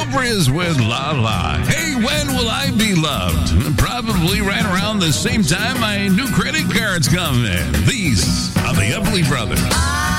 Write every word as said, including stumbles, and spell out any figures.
Jeffries with La La. Hey, when will I be loved? Probably right around the same time my new credit cards come in. These are the Everly Brothers.